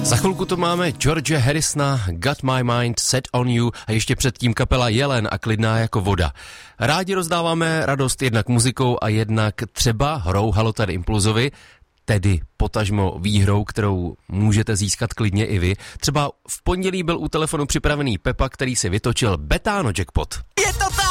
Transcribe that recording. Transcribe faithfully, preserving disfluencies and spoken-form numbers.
Za chvilku to máme George Harrisona, Got My Mind Set On You a ještě předtím kapela Jelen a Klidná jako voda. Rádi rozdáváme radost jednak muzikou a jednak třeba hrou Halo tady Impulzovi, tedy potažmo výhrou, kterou můžete získat klidně i vy. Třeba v pondělí byl u telefonu připravený Pepa, který si vytočil Betano jackpot. Je to tak!